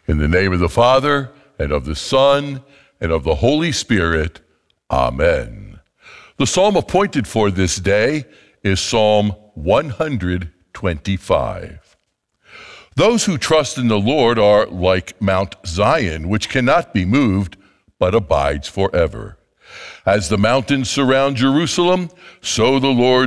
In the name of the Father, and of the Son, and of the Holy Spirit. Amen. The psalm appointed for this day is Psalm 125. Those who trust in the Lord are like Mount Zion, which cannot be moved, but abides forever. As the mountains surround Jerusalem, so the Lord